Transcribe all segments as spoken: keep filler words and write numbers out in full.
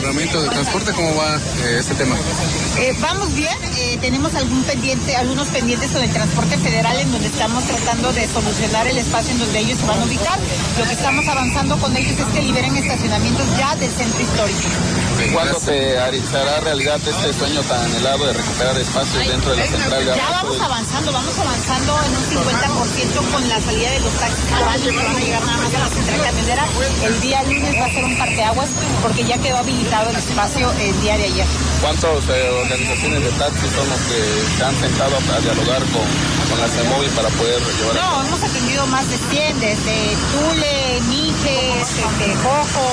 ayornamiento de transporte, ¿cómo va eh, este tema? Eh, vamos bien, eh, tenemos algún pendiente, algunos pendientes con el transporte federal en donde estamos tratando de solucionar el espacio en donde ellos se van a ubicar. Lo que estamos avanzando con ellos es que liberen estacionamientos ya del centro histórico. Okay, ¿cuándo se hará realidad este sueño tan anhelado de recuperar espacios Ay, dentro de la central de Ya vamos avanzando, vamos avanzando en un cincuenta por ciento con la salida de los taxis que van, que van a llegar nada más a la central camionera. El día lunes va a ser un parteaguas porque ya quedó habilitado el espacio el día de ayer. ¿Cuántas eh, organizaciones de taxis son los que se han sentado a dialogar con, con la CEMOVI para poder llevar No, a... hemos atendido más de cien, desde Tule, Mijes, este, Jojo,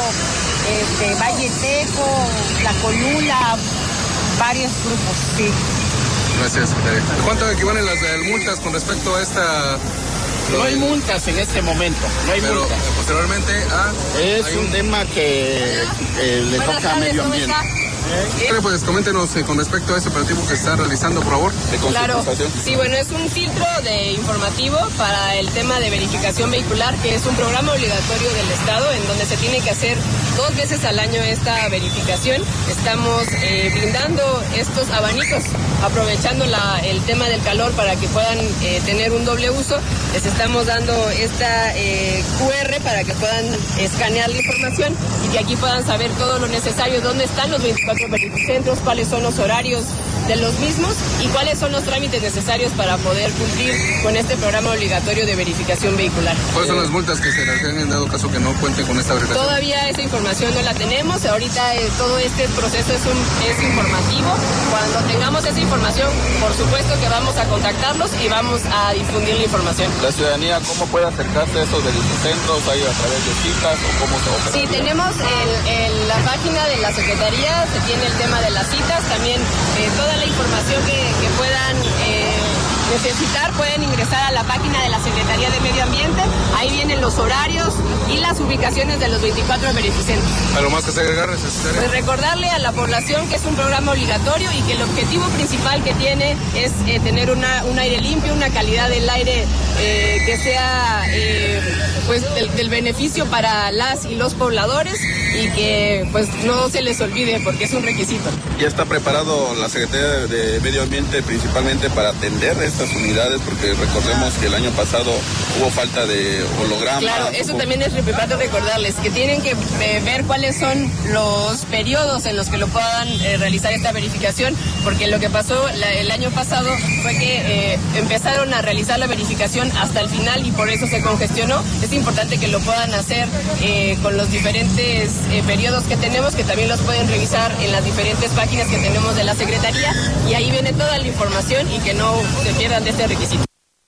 este, Valle Seco, La Colula, varios grupos, sí. Gracias, secretaria. ¿Cuánto equivalen las eh, multas con respecto a esta...? No hay multas en este momento, no hay Pero, multas. posteriormente a... Es un, un tema que eh, le Buenas toca a medio ambiente. Bueno, pues coméntenos eh, con respecto a este operativo que se está realizando, por favor. Claro, sí, bueno, es un filtro de informativo para el tema de verificación vehicular, que es un programa obligatorio del Estado en donde se tiene que hacer dos veces al año esta verificación. Estamos eh, brindando estos abanicos, aprovechando la, el tema del calor para que puedan eh, tener un doble uso. Les estamos dando esta eh, cu erre para que puedan escanear la información y que aquí puedan saber todo lo necesario, dónde están los veinticuatro verificentros, cuáles son los horarios de los mismos y cuáles son los trámites necesarios para poder cumplir con este programa obligatorio de verificación vehicular. ¿Cuáles son las multas que se les han en dado caso que no cuente con esta verificación? Todavía esa información no la tenemos, ahorita eh, todo este proceso es, un, es informativo. Cuando tengamos esa información, por supuesto que vamos a contactarlos y vamos a difundir la información. ¿La ciudadanía cómo puede acercarse a esos verificentros? ¿Hay a través de citas o cómo se opera? Sí, tenemos el, el, la página de la Secretaría, se tiene el tema de las citas, también eh, toda la información que, que puedan eh, necesitar, pueden ingresar a la página de la Secretaría de Medio Ambiente, ahí vienen los horarios y las ubicaciones de los veinticuatro verificentros. ¿Algo más que se agregar, necesario? Pues recordarle a la población que es un programa obligatorio y que el objetivo principal que tiene es eh, tener una, un aire limpio, una calidad del aire eh, que sea eh, pues del, del beneficio para las y los pobladores y que pues no se les olvide porque es un requisito. ¿Ya está preparado la Secretaría de Medio Ambiente principalmente para atender estas unidades? Porque recordemos que el año pasado hubo falta de hologramas. Claro, eso también es importante recordarles, que tienen que eh, ver cuáles son los periodos en los que lo puedan eh, realizar esta verificación, porque lo que pasó la, el año pasado fue que eh, empezaron a realizar la verificación hasta el final y por eso se congestionó. Es importante que lo puedan hacer eh, con los diferentes eh, periodos que tenemos, que también los pueden revisar en las diferentes páginas que tenemos de la Secretaría y ahí viene toda la información y que no se pierdan de este requisito.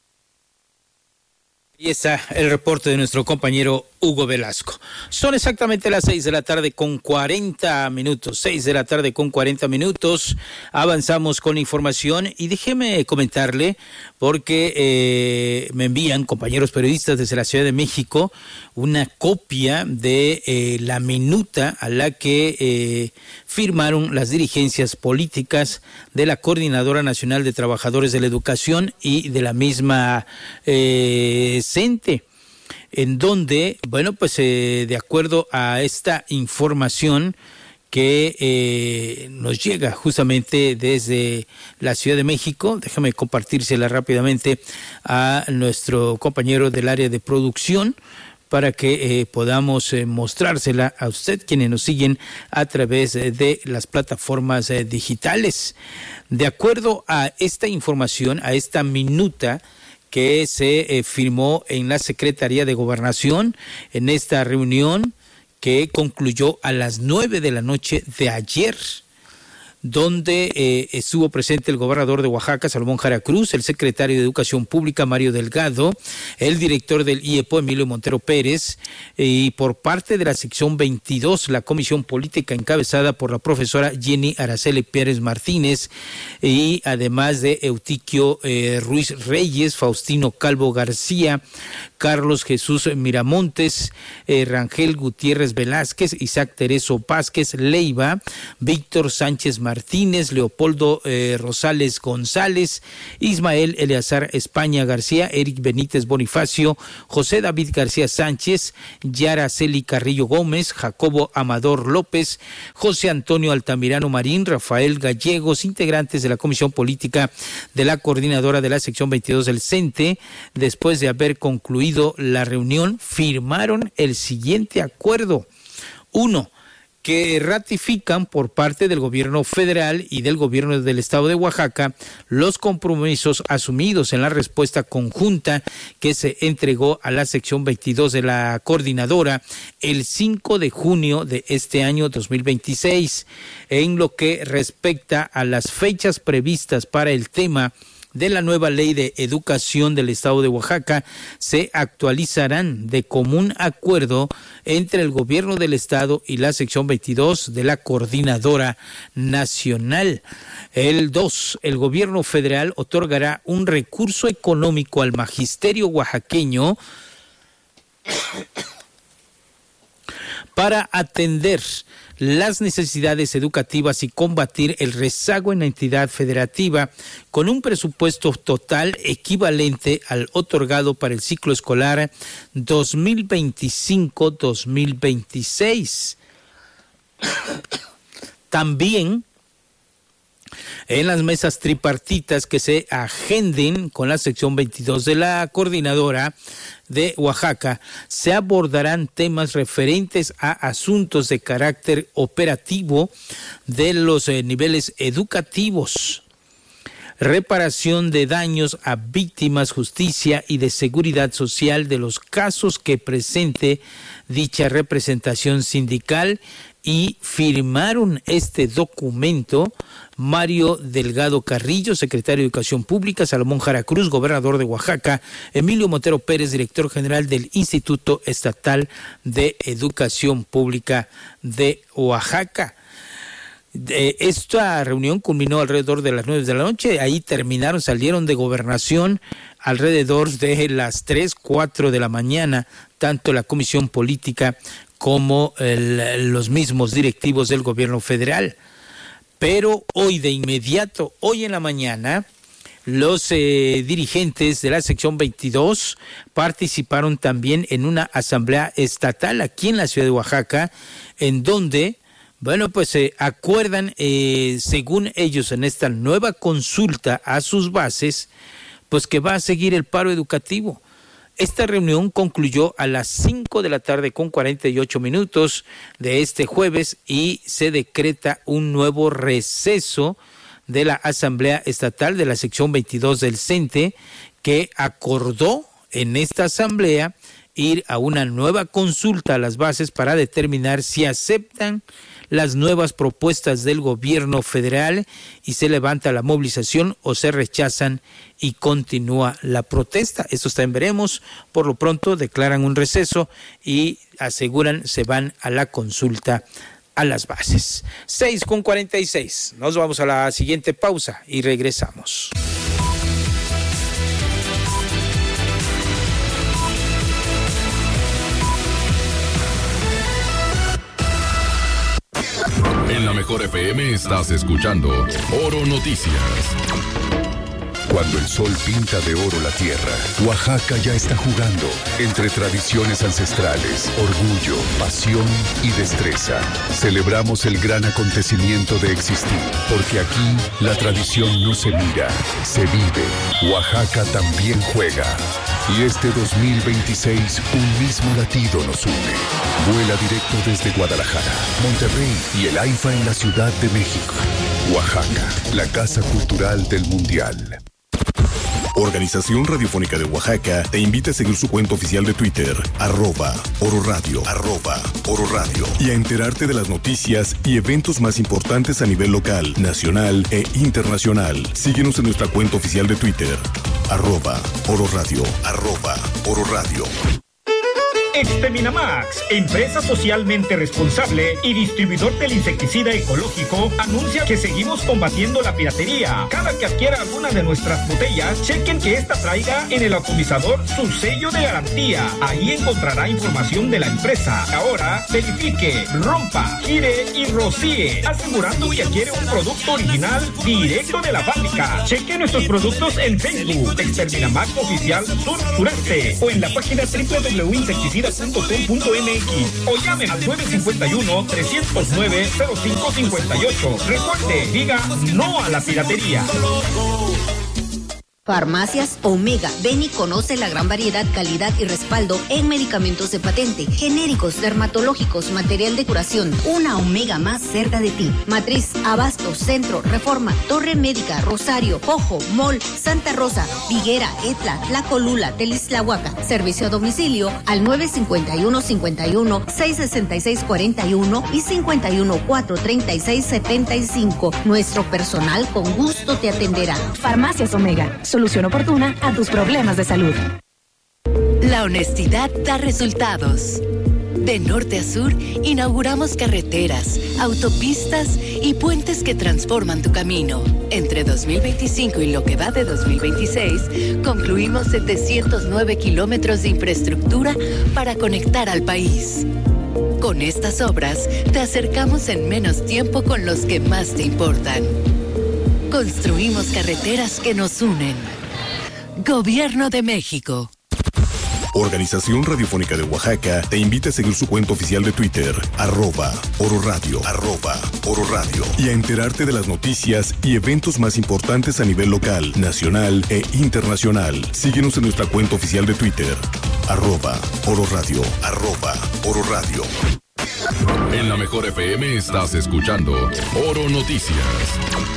Ahí está el reporte de nuestro compañero Hugo Velasco. Son exactamente las seis de la tarde con cuarenta minutos. Seis de la tarde con cuarenta minutos. Avanzamos con la información y déjeme comentarle, porque eh, me envían compañeros periodistas desde la Ciudad de México una copia de eh, la minuta a la que eh, firmaron las dirigencias políticas de la Coordinadora Nacional de Trabajadores de la Educación y de la misma eh, CENTE, en donde, bueno, pues eh, de acuerdo a esta información que eh, nos llega justamente desde la Ciudad de México, déjame compartírsela rápidamente a nuestro compañero del área de producción, para que eh, podamos eh, mostrársela a usted, quienes nos siguen a través eh, de las plataformas eh, digitales. De acuerdo a esta información, a esta minuta que se eh, firmó en la Secretaría de Gobernación, en esta reunión que concluyó a las nueve de la noche de ayer, donde eh, estuvo presente el gobernador de Oaxaca, Salomón Jara Cruz, el secretario de Educación Pública, Mario Delgado, el director del I E P O, Emilio Montero Pérez, y por parte de la sección veintidós, la comisión política encabezada por la profesora Jenny Araceli Pérez Martínez, y además de Eutiquio eh, Ruiz Reyes, Faustino Calvo García, Carlos Jesús Miramontes, eh, Rangel Gutiérrez Velázquez, Isaac Tereso Vázquez Leiva, Víctor Sánchez Martínez, Martínez, Leopoldo eh, Rosales González, Ismael Eleazar España García, Eric Benítez Bonifacio, José David García Sánchez, Yara Celi Carrillo Gómez, Jacobo Amador López, José Antonio Altamirano Marín, Rafael Gallegos, integrantes de la Comisión Política de la Coordinadora de la Sección veintidós del CENTE. Después de haber concluido la reunión, firmaron el siguiente acuerdo. Uno, que ratifican por parte del gobierno federal y del gobierno del estado de Oaxaca los compromisos asumidos en la respuesta conjunta que se entregó a la sección veintidós de la coordinadora el cinco de junio de este año dos mil veintiséis. En lo que respecta a las fechas previstas para el tema de la nueva ley de educación del estado de Oaxaca, se actualizarán de común acuerdo entre el gobierno del estado y la sección veintidós de la coordinadora nacional. El dos, el gobierno federal otorgará un recurso económico al magisterio oaxaqueño para atender las necesidades educativas y combatir el rezago en la entidad federativa con un presupuesto total equivalente al otorgado para el ciclo escolar dos mil veinticinco dos mil veintiséis. También en las mesas tripartitas que se agenden con la sección veintidós de la coordinadora de Oaxaca, se abordarán temas referentes a asuntos de carácter operativo de los eh, niveles educativos, reparación de daños a víctimas, justicia y de seguridad social de los casos que presente dicha representación sindical, y firmaron este documento Mario Delgado Carrillo, secretario de Educación Pública, Salomón Jara Cruz, gobernador de Oaxaca, Emilio Montero Pérez, director general del Instituto Estatal de Educación Pública de Oaxaca. De esta reunión culminó alrededor de las nueve de la noche, ahí terminaron, salieron de gobernación alrededor de las tres, cuatro de la mañana, tanto la Comisión Política como el, los mismos directivos del gobierno federal. Pero hoy de inmediato, hoy en la mañana, los eh, dirigentes de la sección veintidós participaron también en una asamblea estatal aquí en la ciudad de Oaxaca, en donde, bueno, pues se eh, acuerdan, eh, según ellos, en esta nueva consulta a sus bases, pues que va a seguir el paro educativo. Esta reunión concluyó a las cinco de la tarde con cuarenta y ocho minutos de este jueves y se decreta un nuevo receso de la Asamblea Estatal de la sección veintidós del CENTE, que acordó en esta asamblea ir a una nueva consulta a las bases para determinar si aceptan las nuevas propuestas del gobierno federal y se levanta la movilización o se rechazan y continúa la protesta. Esto está en veremos. Por lo pronto declaran un receso y aseguran se van a la consulta a las bases. seis con cuarenta y seis. Nos vamos a la siguiente pausa y regresamos. En la Mejor F M estás escuchando Oro Noticias. Cuando el sol pinta de oro la tierra, Oaxaca ya está jugando entre tradiciones ancestrales, orgullo, pasión y destreza. Celebramos el gran acontecimiento de existir, porque aquí la tradición no se mira, se vive. Oaxaca también juega. Y este dos mil veintiséis, un mismo latido nos une. Vuela directo desde Guadalajara, Monterrey y el AIFA en la Ciudad de México. Oaxaca, la casa cultural del Mundial. Organización Radiofónica de Oaxaca te invita a seguir su cuenta oficial de Twitter, arroba Oro Radio, arroba Oro Radio, y a enterarte de las noticias y eventos más importantes a nivel local, nacional e internacional. Síguenos en nuestra cuenta oficial de Twitter, arroba Oro Radio, arroba Oro Radio. Exterminamax, empresa socialmente responsable y distribuidor del insecticida ecológico, anuncia que seguimos combatiendo la piratería. Cada que adquiera alguna de nuestras botellas, chequen que esta traiga en el atomizador su sello de garantía. Ahí encontrará información de la empresa. Ahora, verifique, rompa, gire y rocíe, asegurando que adquiere un producto original directo de la fábrica. Cheque nuestros productos en Facebook, Exterminamax Oficial Sur Sureste, o en la página doble u doble u doble u punto insecticida punto com punto m x, o llamen al nueve cinco uno, tres cero nueve, cero cinco cinco ocho. Recuerde, diga no a la piratería. Farmacias Omega. Ven y conoce la gran variedad, calidad y respaldo en medicamentos de patente, genéricos, dermatológicos, material de curación. Una Omega más cerca de ti. Matriz, Abasto, Centro, Reforma, Torre Médica, Rosario, Ojo, Mall, Santa Rosa, Viguera, Etla, La Colula, Telisláhuaca. Servicio a domicilio al nueve cinco uno, cinco uno, seis seis seis cuatro uno y cinco uno, cuatro tres seis siete cinco. Nuestro personal con gusto te atenderá. Farmacias Omega. Solución oportuna a tus problemas de salud. La honestidad da resultados. De norte a sur, inauguramos carreteras, autopistas y puentes que transforman tu camino. Entre dos mil veinticinco y lo que va de dos mil veintiséis, concluimos setecientos nueve kilómetros de infraestructura para conectar al país. Con estas obras, te acercamos en menos tiempo con los que más te importan. Construimos carreteras que nos unen. Gobierno de México. Organización Radiofónica de Oaxaca te invita a seguir su cuenta oficial de Twitter, arroba Oro Radio, arroba Oro Radio, y a enterarte de las noticias y eventos más importantes a nivel local, nacional e internacional. Síguenos en nuestra cuenta oficial de Twitter, arroba Oro Radio, arroba Oro Radio. En la Mejor F M estás escuchando Oro Noticias.